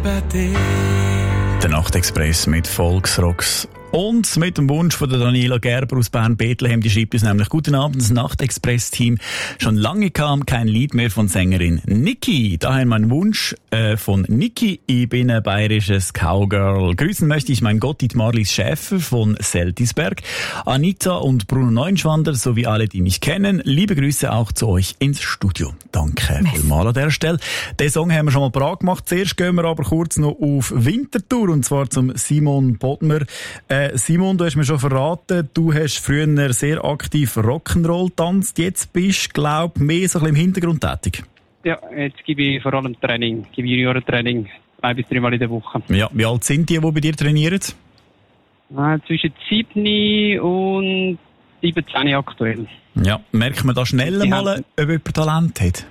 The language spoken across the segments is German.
Der Nachtexpress mit Volksrocks und mit dem Wunsch von der Daniela Gerber aus Bern-Bethlehem. Die schreibt uns nämlich: Guten Abend, das Nachtexpress-Team. Schon lange kam kein Lied mehr von Sängerin Niki. Daher mein Wunsch von Niki. Ich bin ein bayerisches Cowgirl. Grüßen möchte ich mein Gottit Marlies Schäfer von Seltisberg, Anita und Bruno Neuenschwander sowie alle, die mich kennen. Liebe Grüße auch zu euch ins Studio. Danke vielmals an der Stelle. Den Song haben wir schon mal parat gemacht. Zuerst gehen wir aber kurz noch auf Winterthur, und zwar zum Simon Bodmer. Simon, du hast mir schon verraten, du hast früher sehr aktiv Rock'n'Roll getanzt. Jetzt bist du, glaube ich, mehr so ein bisschen im Hintergrund tätig. Ja, jetzt gebe ich vor allem Training, gebe Juniorentraining 2 bis 3 Mal in der Woche. Ja, wie alt sind die bei dir trainieren? Zwischen 7 und 17 aktuell. Ja, merkt man da schnell mal, ob jemand Talent hat?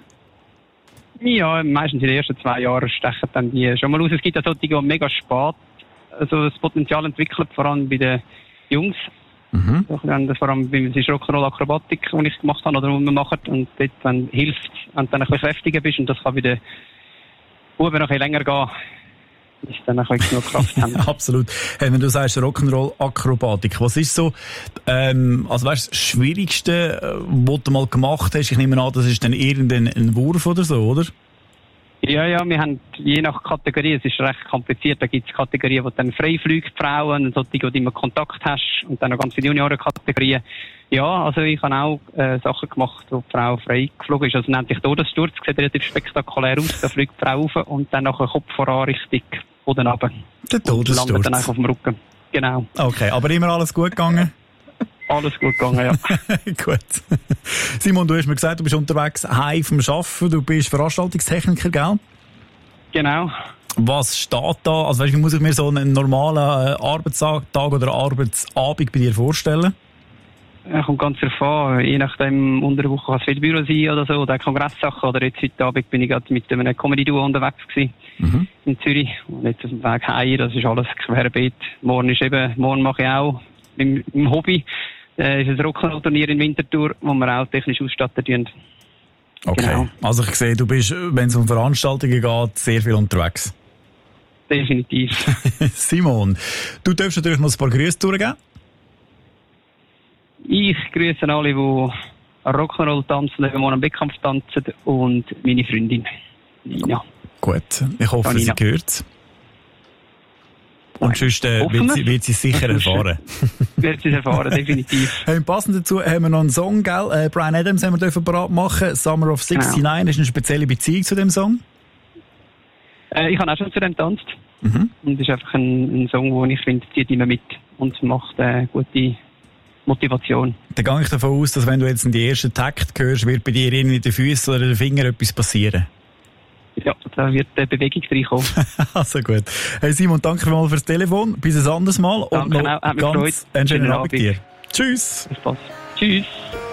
Ja, meistens in den ersten 2 Jahren stechen dann die schon mal aus. Es gibt auch solche, die mega spät das Potenzial entwickelt, vor allem bei den Jungs. Mhm. Vor allem beim Rock'n'Roll-Akrobatik, die ich gemacht habe oder die man macht. Und dort dann hilft, wenn du dann ein bisschen kräftiger bist, und das kann bei den Buben noch ein bisschen länger gehen, bis dann ein bisschen genug Kraft haben. Absolut. Hey, wenn du sagst Rock'n'Roll-Akrobatik, was ist so, also weißt, das Schwierigste, was du mal gemacht hast? Ich nehme an, das ist dann irgendein Wurf oder so, oder? Ja, wir haben je nach Kategorie, es ist recht kompliziert, da gibt es Kategorien, wo dann frei fliegt, Frauen, solche, wo du immer Kontakt hast, und dann noch ganz viele Junioren-Kategorien. Ja, also ich habe auch Sachen gemacht, wo die Frau frei geflogen ist, also nennt sich Todessturz, sieht relativ spektakulär aus, da fliegt die Frau rauf und dann nachher Kopf voran Richtung Boden runter. Der Todessturz. Und landet dann einfach auf dem Rücken. Genau. Okay, aber immer alles gut gegangen? Alles gut gegangen, ja. Gut. Simon, du hast mir gesagt, du bist unterwegs heim vom Arbeiten, du bist Veranstaltungstechniker, gell? Genau. Was steht da? Also weißt, wie muss ich mir so einen normalen Arbeitstag oder Arbeitsabend bei dir vorstellen? Ja, kommt ganz drauf an. Je nachdem, unter der Woche kann es viel Büro sein oder so, oder Kongresssachen. Oder jetzt heute Abend bin ich gerade mit einem Comedy-Duo unterwegs gewesen, in Zürich. Und jetzt auf dem Weg heim, das ist alles querbeet. Morgen mache ich auch im Hobby. Ist ein Rock'n'Roll-Turnier in Winterthur, wo wir auch technisch ausstatten tun. Okay. Genau. Also ich sehe, du bist, wenn es um Veranstaltungen geht, sehr viel unterwegs. Definitiv. Simon, du darfst natürlich noch ein paar Grüße durchgeben. Ich grüße alle, die Rock'n'Roll tanzen, die morgen am Wettkampf tanzen, und meine Freundin, Nina. Gut, ich hoffe, sie hört es. Und sonst wird sie es sicher erfahren. Wird sie es erfahren, definitiv. Passend dazu haben wir noch einen Song, gell? Bryan Adams haben wir parat machen. Summer of 69. Genau. Hast du eine spezielle Beziehung zu dem Song? Ich habe auch schon zu dem getanzt. Und es ist einfach ein Song, den ich finde, zieht immer mit und macht gute Motivation. Dann gehe ich davon aus, dass wenn du jetzt in die ersten Takt hörst, wird bei dir irgendwie in den Füßen oder den Fingern etwas passieren. Ja, da wird Bewegung reinkommen. Also gut. Hey Simon, danke mal fürs Telefon. Bis ein anderes Mal. Danke, und noch ganz einen schönen Abend dir. Tschüss. Das passt. Tschüss.